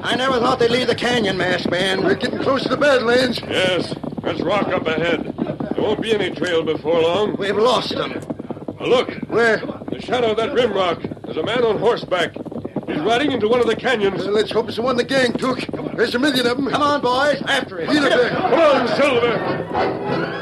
I never thought they'd leave the canyon, Masked Man. We're getting close to the Badlands. Yes, there's rock up ahead. There won't be any trail before long. We've lost them. Look, Where? the shadow of that rim rock. There's a man on horseback. He's riding into one of the canyons. Let's hope it's the one the gang took. There's a million of them. Come on, boys. After him. Get up there. Come on, Silver.